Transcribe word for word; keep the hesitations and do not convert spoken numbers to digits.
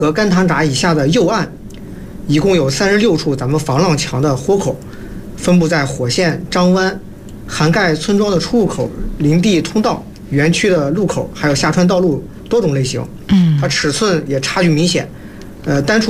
和甘潭闸以下的右岸，一共有三十六处咱们防浪墙的豁口，分布在火线、张湾，涵盖村庄的出入口、林地通道、园区的路口，还有下穿道路多种类型。嗯，它尺寸也差距明显。呃，单处